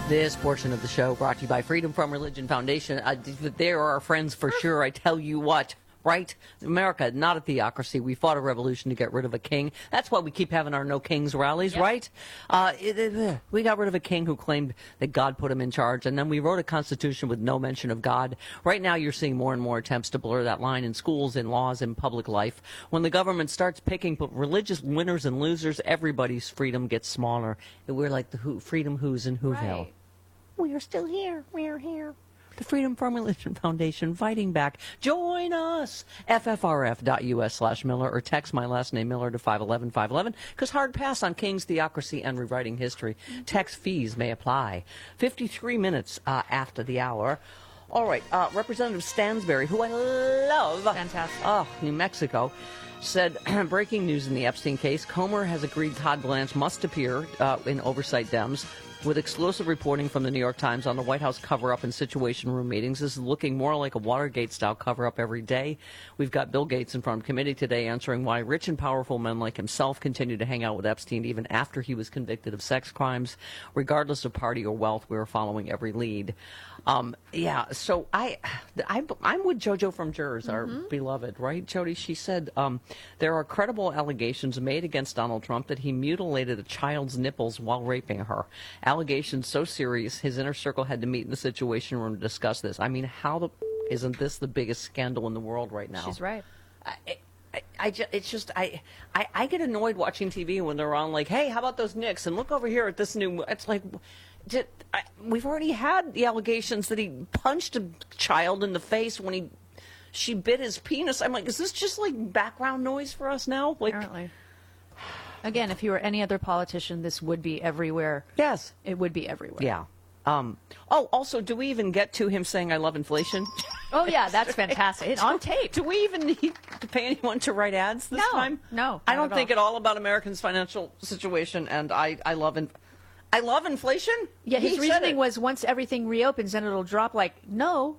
This portion of the show brought to you by Freedom From Religion Foundation. They are our friends for sure, I tell you what. Right? America, not a theocracy. We fought a revolution to get rid of a king. That's why we keep having our No Kings rallies, yep. Right? We got rid of a king who claimed that God put him in charge, and then we wrote a constitution with no mention of God. Right now, you're seeing more and more attempts to blur that line in schools, in laws, in public life. When the government starts picking religious winners and losers, everybody's freedom gets smaller. We're like the freedom who's in Whoville. Right. We are still here. We are here. The Freedom From Religion Foundation fighting back. Join us. FFRF.US/Miller or text my last name Miller to 511-511 because hard pass on King's theocracy and rewriting history. Text fees may apply. 53 minutes after the hour. All right. Representative Stansberry, who I love. Fantastic. Oh, New Mexico. Said, breaking news in the Epstein case, Comer has agreed Todd Blanche must appear in oversight Dems. With exclusive reporting from the New York Times on the White House cover-up and Situation Room meetings, this is looking more like a Watergate-style cover-up every day. We've got Bill Gates in front of committee today answering why rich and powerful men like himself continue to hang out with Epstein even after he was convicted of sex crimes. Regardless of party or wealth, we are following every lead. So I'm with JoJo from Jurors, our beloved, right, Jody? She said there are credible allegations made against Donald Trump that he mutilated a child's nipples while raping her. Allegations so serious, his inner circle had to meet in the Situation Room to discuss this. I mean, isn't this the biggest scandal in the world right now? She's right. I get annoyed watching TV when they're on like, hey, how about those Knicks? And look over here at this new. It's like, we've already had the allegations that he punched a child in the face when she bit his penis. I'm like, is this just like background noise for us now? Like, apparently. Again, if you were any other politician, this would be everywhere. Yes. It would be everywhere. Yeah. Also, do we even get to him saying I love inflation? Oh, yeah, that's fantastic. It's on tape. Do we even need to pay anyone to write ads this time? No. I don't think at all about Americans' financial situation, and I love inflation? Yeah, his reasoning was once everything reopens, then it'll drop like, no,